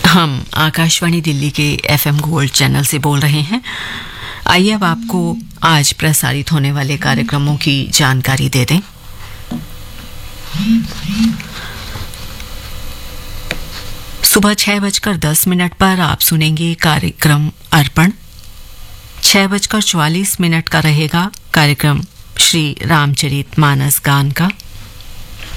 हम आकाशवाणी दिल्ली के FM gold channel से बोल रहे हैं। आइए अब आपको आज प्रसारित होने वाले कार्यक्रमों की जानकारी दे दें। सुबह 6:10 पर आप सुनेंगे कार्यक्रम अर्पण। 6:44 का रहेगा कार्यक्रम श्री रामचरित मानस गान का।